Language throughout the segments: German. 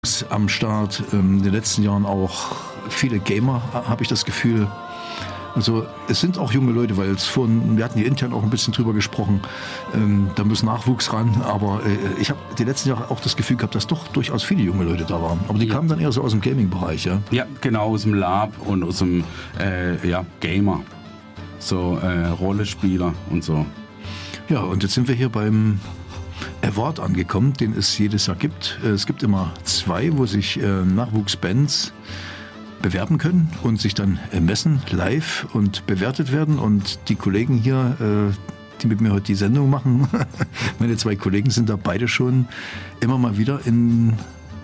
am Start, in den letzten Jahren auch viele Gamer, habe ich das Gefühl. Also es sind auch junge Leute, weil wir hatten hier intern auch ein bisschen drüber gesprochen, da muss Nachwuchs ran, aber ich habe die letzten Jahre auch das Gefühl gehabt, dass doch durchaus viele junge Leute da waren. Aber die kamen dann eher so aus dem Gaming-Bereich, ja? Ja, genau, aus dem Lab und aus dem Gamer, so Rollenspieler und so. Ja, und jetzt sind wir hier beim Award angekommen, den es jedes Jahr gibt. Es gibt immer 2, wo sich Nachwuchsbands bewerben können und sich dann messen, live und bewertet werden. Und die Kollegen hier, die mit mir heute die Sendung machen, meine 2 Kollegen sind da beide schon immer mal wieder in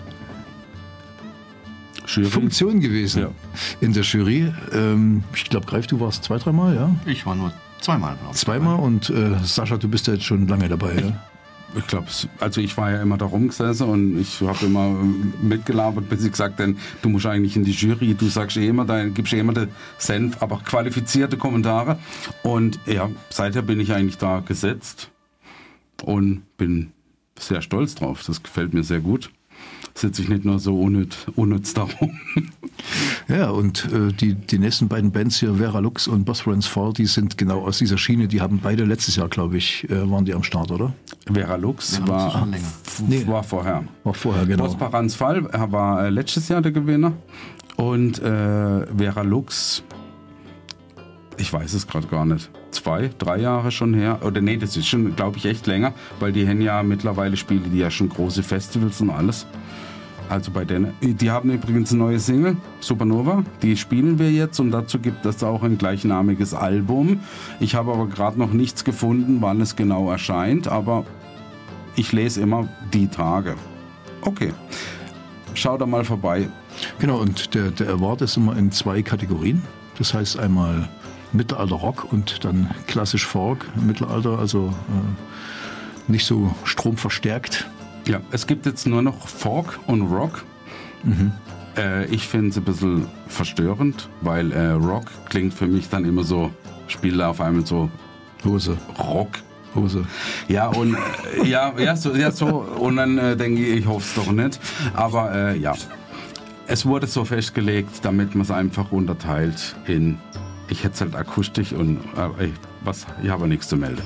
Jury. Funktion gewesen, ja, in der Jury. Ich glaube, Greif, du warst 2-3 Mal, ja? Ich war nur 2-mal. Zweimal und Sascha, du bist ja jetzt schon lange dabei, ja? Ich glaube, also ich war ja immer da rumgesessen und ich habe immer mitgelabert, bis ich gesagt habe, du musst eigentlich in die Jury, du sagst immer, da gibst immer den Senf, aber qualifizierte Kommentare. Und ja, seither bin ich eigentlich da gesetzt und bin sehr stolz drauf. Das gefällt mir sehr gut. Sitze ich nicht nur so unnütz darum. Ja, und die nächsten beiden Bands hier, Vera Lux und Bosphorus Fall, die sind genau aus dieser Schiene. Die haben beide letztes Jahr, glaube ich, waren die am Start, oder? Vera Lux war vorher. War vorher, genau. Bosphorus Fall war letztes Jahr der Gewinner. Und Vera Lux, ich weiß es gerade gar nicht, 2-3 Jahre schon her. Oder nee, das ist schon, glaube ich, echt länger, weil die haben ja mittlerweile spielen die ja schon große Festivals und alles. Also bei denen. Die haben übrigens eine neue Single, Supernova, die spielen wir jetzt und dazu gibt es auch ein gleichnamiges Album. Ich habe aber gerade noch nichts gefunden, wann es genau erscheint, aber ich lese immer die Tage. Okay, schau da mal vorbei. Genau, und der Award ist immer in 2 Kategorien. Das heißt einmal Mittelalter Rock und dann klassisch Folk, Mittelalter, also nicht so stromverstärkt. Ja, es gibt jetzt nur noch Folk und Rock. Mhm. Ich finde es ein bisschen verstörend, weil Rock klingt für mich dann immer so, spielt auf einmal so Hose. Rock. Hose. Ja, und so. Und dann denke ich hoffe es doch nicht. Aber ja, es wurde so festgelegt, damit man es einfach unterteilt in, ich hätte es halt akustisch und ich habe nichts zu melden.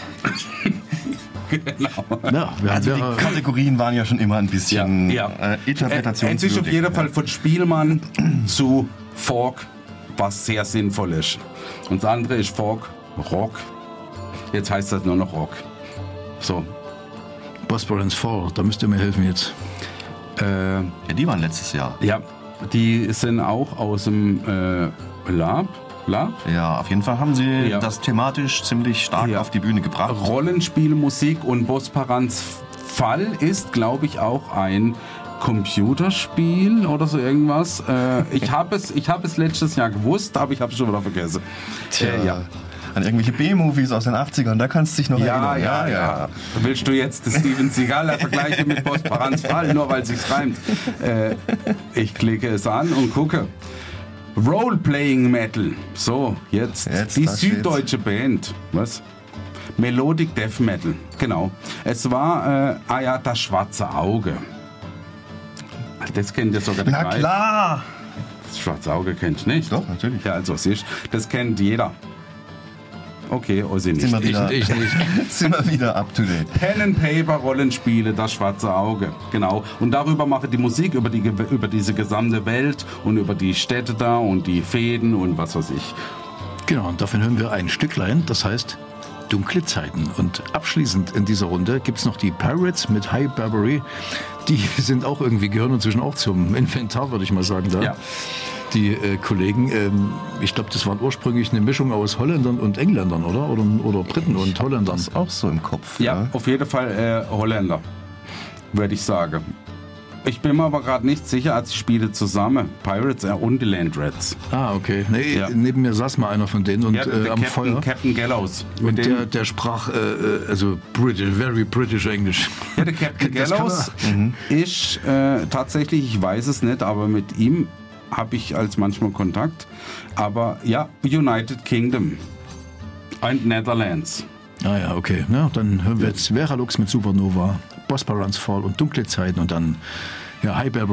Genau. Ja, also die Kategorien waren ja schon immer ein bisschen interpretationswürdig. Es ist auf jeden Fall von Spielmann zu Folk, was sehr sinnvoll ist. Und das andere ist Folk, Rock. Jetzt heißt das nur noch Rock. So. Bosphorus Fall, da müsst ihr mir helfen jetzt. Die waren letztes Jahr. Ja, die sind auch aus dem Lab. Ja, auf jeden Fall haben sie das thematisch ziemlich stark auf die Bühne gebracht. Rollenspielmusik und Bosphorus Fall ist, glaube ich, auch ein Computerspiel oder so irgendwas. Ich habe es letztes Jahr gewusst, aber ich habe es schon wieder vergessen. An irgendwelche B-Movies aus den 80ern, da kannst du dich noch erinnern. Ja. Willst du jetzt das Steven Seagal vergleichen mit Bosphorus Fall, nur weil es sich reimt? Ich klicke es an und gucke. Role-Playing Metal. So, jetzt die süddeutsche Band. Was? Melodic Death Metal. Genau. Es war, das schwarze Auge. Das kennt ihr sogar. Na klar! Das schwarze Auge kennt ihr nicht? Doch, natürlich. Ja, also siehst, das kennt jeder. Okay, Ossi nicht. Ich nicht. Sind wir wieder up to date. Pen and Paper Rollenspiele, das schwarze Auge. Genau. Und darüber mache die Musik, über diese gesamte Welt und über die Städte da und die Fäden und was weiß ich. Genau, und davon hören wir ein Stücklein, das heißt Dunkle Zeiten. Und abschließend in dieser Runde gibt es noch die Pirates mit High Barbary. Die sind auch irgendwie, gehören inzwischen auch zum Inventar, würde ich mal sagen. Da. Ja. Die Kollegen, ich glaube, das waren ursprünglich eine Mischung aus Holländern und Engländern, oder Briten und Holländern. Das ist auch so im Kopf. Ja, auf jeden Fall Holländer, würde ich sagen. Ich bin mir aber gerade nicht sicher, als ich spiele zusammen. Pirates und die Land Rats. Ah, okay. Nee, neben mir saß mal einer von denen und am Feuer. Captain Gallows. Und der sprach also very British English. Ja, der Captain Gallows ist tatsächlich, ich weiß es nicht, aber mit ihm habe ich als manchmal Kontakt. Aber ja, United Kingdom und Netherlands. Ah ja, okay. Ja, dann hören wir jetzt Vera Lux mit Supernova, Bosphorus Fall und Dunkle Zeiten und dann Ja, Hyper